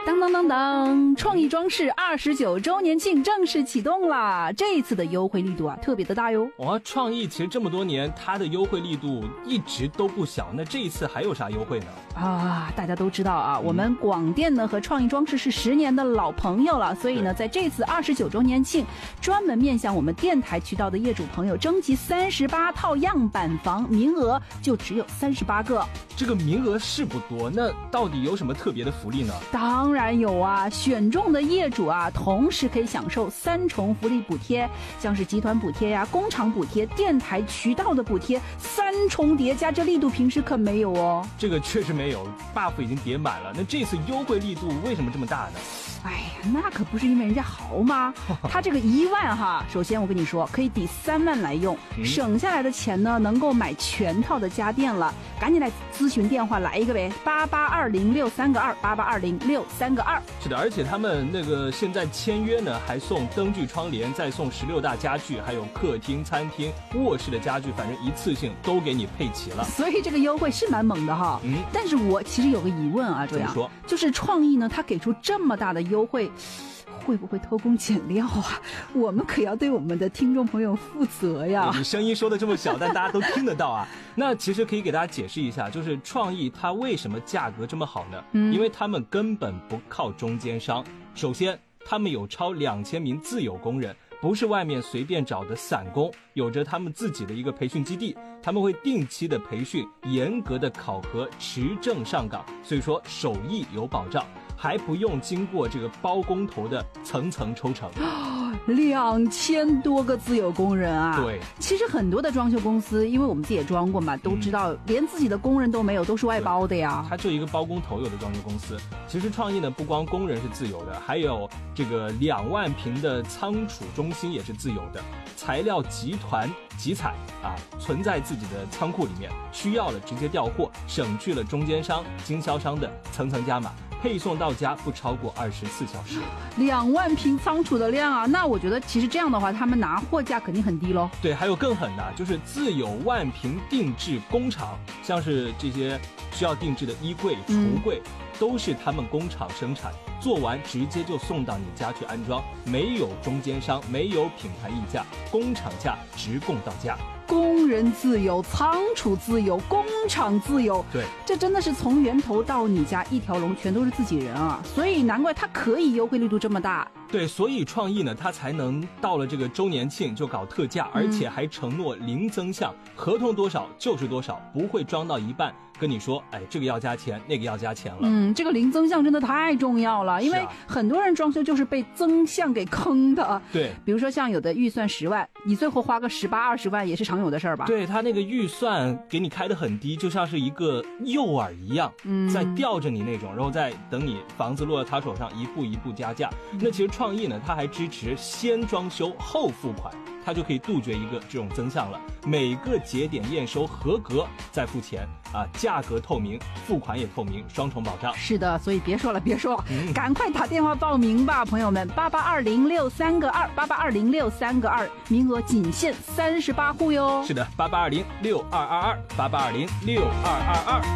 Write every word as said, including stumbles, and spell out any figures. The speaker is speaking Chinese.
当当当当，创意装饰二十九周年庆正式启动啦！这一次的优惠力度啊，特别的大哟。 哇，创意其实这么多年，它的优惠力度一直都不小。那这一次还有啥优惠呢？ 啊，大家都知道啊，嗯、我们广电呢和创意装饰是十年的老朋友了，所以呢，在这次二十九周年庆，专门面向我们电台渠道的业主朋友征集三十八套样板房，名额就只有三十八个。 这个名额是不多，那到底有什么特别的福利呢？ 当然有啊，选中的业主啊，同时可以享受三重福利补贴，像是集团补贴呀、工厂补贴、电台渠道的补贴，三重叠加，这力度平时可没有哦。 这个确实没有 ，buff 已经叠满了。那这次优惠力度为什么这么大呢？ 哎呀，那可不是因为人家豪吗？他这个一万哈，首先我跟你说，可以抵三万来用，嗯、省下来的钱呢，能够买全套的家电了。赶紧来咨询电话来一个呗，八八二零六三个二，八八二零六三个二。 是的，而且他们那个现在签约呢，还送灯具窗帘，再送十六大家具，还有客厅、餐厅、卧室的家具，反正一次性都给你配齐了。 所以这个优惠是蛮猛的哈。嗯，但是我其实有个疑问啊，这样说， 就是创意呢，他给出这么大的优惠，会不会偷工减料啊？我们可要对我们的听众朋友负责呀。 你声音说的这么小，但大家都听得到啊。那其实可以给大家解释一下，就是创意它为什么价格这么好呢？嗯，因为他们根本不靠中间商。首先，他们有超两千名自有工人，不是外面随便找的散工，有着他们自己的一个培训基地，他们会定期的培训，严格的考核，持证上岗，所以说手艺有保障。还不用经过这个包工头的层层抽成， 两千多个自有工人啊！ 对， 其实很多的装修公司，因为我们自己也装过嘛，都知道、嗯、连自己的工人都没有，都是外包的呀。 他就一个包工头，有的装修公司。其实创意呢，不光工人是自有的，还有这个两万平的仓储中心也是自有的，材料集团集采啊，存在自己的仓库里面，需要了直接调货，省去了中间商、经销商的层层加码。配送到家不超过二十四小时， 两万平仓储的量啊，那我觉得其实这样的话，他们拿货价肯定很低咯。 对，还有更狠的，就是自有万平定制工厂，像是这些需要定制的衣柜、橱柜，嗯、都是他们工厂生产，做完直接就送到你家去安装，没有中间商，没有品牌溢价，工厂价直供到家。 工人自由，仓储自由，工厂自由， 对， 这真的是从源头到你家一条龙，全都是自己人啊！所以难怪它可以优惠力度这么大。 对，所以创意呢，它才能到了这个周年庆就搞特价，而且还承诺零增项，合同多少就是多少，不会装到一半跟你说，哎，这个要加钱，那个要加钱了。 嗯，这个零增项真的太重要了，因为很多人装修就是被增项给坑的。 对， 比如说像有的预算十万，你最后花个十八二十万也是常有的事儿吧？ 对，他那个预算给你开得很低，就像是一个诱饵一样，嗯，在吊着你那种，然后再等你房子落到他手上，一步一步加价。嗯、那其实创意呢，它还支持先装修后付款，它就可以杜绝一个这种增项了。每个节点验收合格再付钱啊，价格透明，付款也透明，双重保障。 是的，所以别说了，别说了，嗯、赶快打电话报名吧，朋友们，八八二零六三个二，八八二零六三个二，名额仅限三十八户哟。 是的，八八二零六二二二，八八二零六二二二。